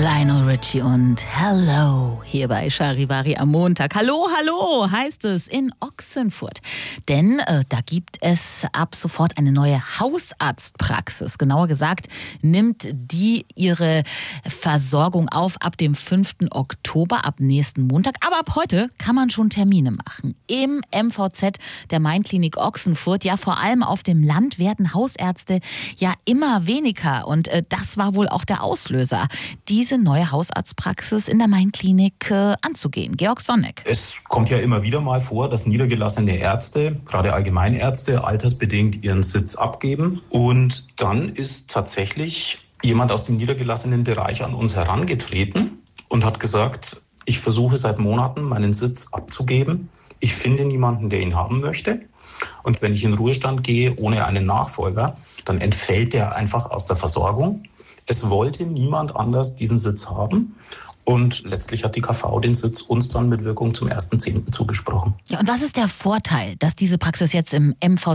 Lionel Richie und Hello hier bei Charivari am Montag. Hallo, hallo heißt es in Ochsenfurt. Denn da gibt es ab sofort eine neue Hausarztpraxis. Genauer gesagt nimmt die ihre Versorgung auf ab dem 5. Oktober, ab nächsten Montag. Aber ab heute kann man schon Termine machen. Im MVZ der Main-Klinik Ochsenfurt. Ja, vor allem auf dem Land werden Hausärzte ja immer weniger. Und das war wohl auch der Auslöser, diese neue Hausarztpraxis in der Main-Klinik anzugehen. Georg Sonneck. Es kommt ja immer wieder mal vor, dass niedergelassene Ärzte, gerade Allgemeinärzte, altersbedingt ihren Sitz abgeben. Und dann ist tatsächlich jemand aus dem niedergelassenen Bereich an uns herangetreten und hat gesagt, ich versuche seit Monaten meinen Sitz abzugeben. Ich finde niemanden, der ihn haben möchte. Und wenn ich in Ruhestand gehe ohne einen Nachfolger, dann entfällt der einfach aus der Versorgung. Es wollte niemand anders diesen Sitz haben. Und letztlich hat die KV den Sitz uns dann mit Wirkung zum 1.10. zugesprochen. Ja, und was ist der Vorteil, dass diese Praxis jetzt im MVZ